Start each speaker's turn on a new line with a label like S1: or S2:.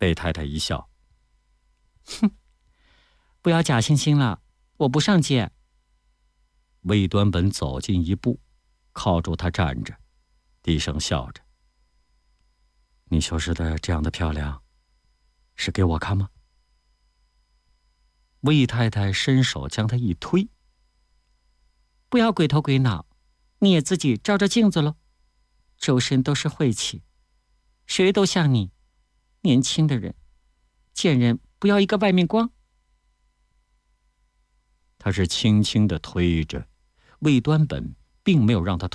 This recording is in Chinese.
S1: 魏太太一笑：“
S2: 哼，不要假惺惺了，我不上街。”
S1: 魏端本走近一步，靠住他站着，低声笑着：“你修饰的这样的漂亮，是给我看吗？”魏太太伸手将他一推：“
S2: 不要鬼头鬼脑，你也自己照照镜子喽，周身都是晦气，谁都像你，年轻的人，见人不要一个外面光。”
S1: 他是轻轻地推着，魏端本并没有让他